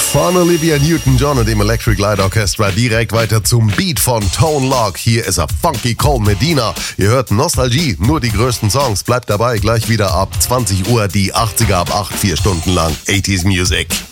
Von Olivia Newton-John und dem Electric Light Orchestra direkt weiter zum Beat von Tone Loc. Hier ist er, Funky Cole Medina. Ihr hört Nostalgie, nur die größten Songs. Bleibt dabei, gleich wieder ab 20 Uhr die 80er ab 8, 4 Stunden lang 80s Music.